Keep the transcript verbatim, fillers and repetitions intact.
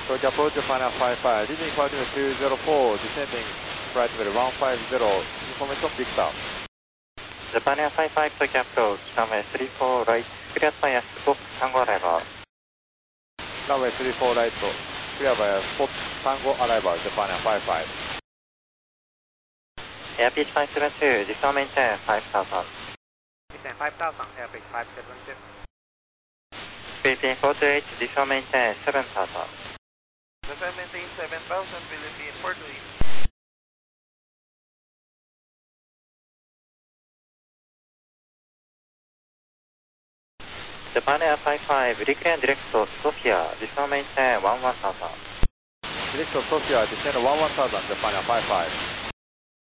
Tokyo approach Japan Air five five, leading flight level two zero four, descending flight level one five zero, information Victor. Japan Air five five Tokyo approach, runway three four right, cleared by Spot Tango arrival. Runway three four right, cleared by Spot Tango arrival, Japan Air five five. Airbus five seven two, descend maintain five thousand. Descend five thousand, Airbus five seven two. Philippine four two eight, descend maintain seven thousand. Descend maintain seven thousand, Philippine four two eight. Japan Air five five, reclaim direct to Sofia, descend maintain one one thousand. Direct to Sofia, descend one one thousand, Japan Air five five.